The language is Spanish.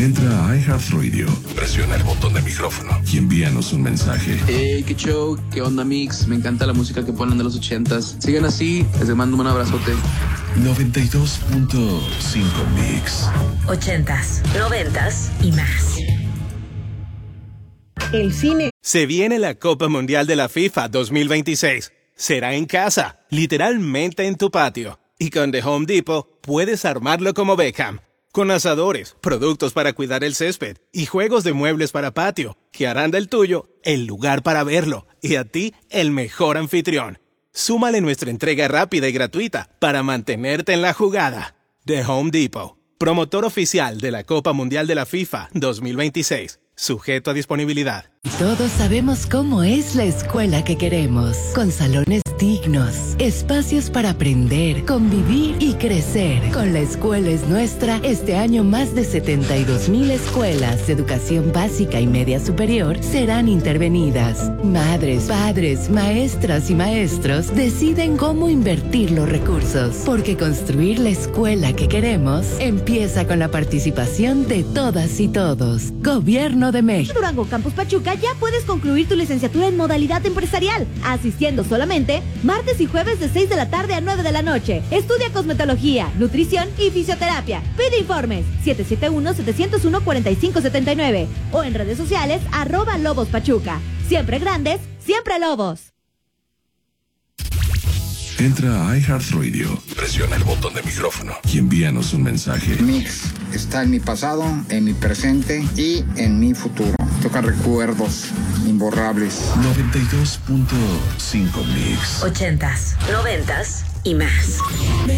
Entra a iHeartRadio, presiona el botón de micrófono y envíanos un mensaje. Hey, qué show, qué onda, Mix. Me encanta la música que ponen de los 80s. Sigan así, les mando un abrazote. 92.5 Mix. 80s, 90s y más. El cine. Se viene la Copa Mundial de la FIFA 2026. Será en casa, literalmente en tu patio. Y con The Home Depot puedes armarlo como Beckham. Con asadores, productos para cuidar el césped y juegos de muebles para patio, que harán del tuyo el lugar para verlo y a ti el mejor anfitrión. Súmale nuestra entrega rápida y gratuita para mantenerte en la jugada. The Home Depot, promotor oficial de la Copa Mundial de la FIFA 2026. Sujeto a disponibilidad. Todos sabemos cómo es la escuela que queremos, con salones dignos, espacios para aprender, convivir y crecer. Con La Escuela es Nuestra, este año más de 72,000 escuelas de educación básica y media superior serán intervenidas. Madres, padres, maestras y maestros deciden cómo invertir los recursos, porque construir la escuela que queremos empieza con la participación de todas y todos. Gobierno de México. Durango Campus Pachuca ya puedes concluir tu licenciatura en modalidad empresarial, asistiendo solamente martes y jueves de 6 de la tarde a 9 de la noche. Estudia cosmetología, nutrición y fisioterapia. Pide informes 771-701-4579 o en redes sociales @lobospachuca. Siempre grandes, siempre lobos. Entra a iHeartRadio, presiona el botón de micrófono y envíanos un mensaje. Mix está en mi pasado, en mi presente y en mi futuro. Toca recuerdos imborrables. 92.5 Mix. 80s, 90s y más.